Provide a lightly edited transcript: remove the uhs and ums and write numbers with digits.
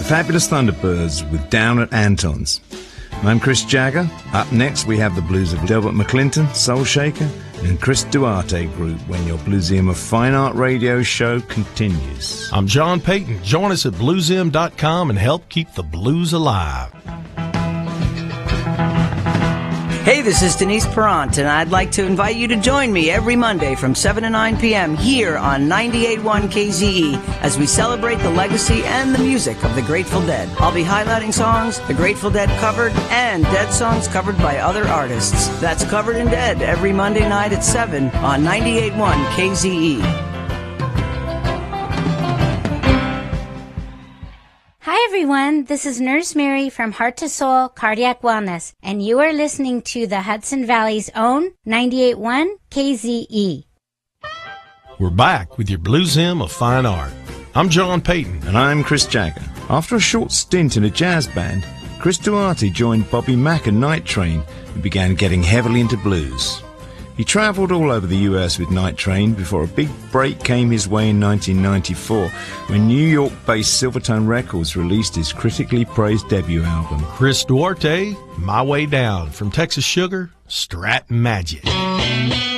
Fabulous Thunderbirds with Down at Anton's. I'm Chris Jagger. Up next, we have the blues of Delbert McClinton, Soul Shaker, and Chris Duarte Group when your Blueseum of Fine Art radio show continues. I'm John Payton. Join us at blueseum.com and help keep the blues alive. Hey, this is Denise Perrant, and I'd like to invite you to join me every Monday from 7 to 9 p.m. here on 98.1 KZE as we celebrate the legacy and the music of the Grateful Dead. I'll be highlighting songs the Grateful Dead covered and Dead songs covered by other artists. That's Covered in Dead every Monday night at 7 on 98.1 KZE. Hi everyone, this is Nurse Mary from Heart to Soul Cardiac Wellness, and you are listening to the Hudson Valley's own 98.1 KZE. We're back with your Blueseum of Fine Art. I'm John Payton. And I'm Chris Jagger. After a short stint in a jazz band, Chris Duarte joined Bobby Mack and Night Train and began getting heavily into blues. He travelled all over the US with Night Train before a big break came his way in 1994 when New York-based Silvertone Records released his critically praised debut album. Chris Duarte, My Way Down, from Texas Sugar, Strat Magic.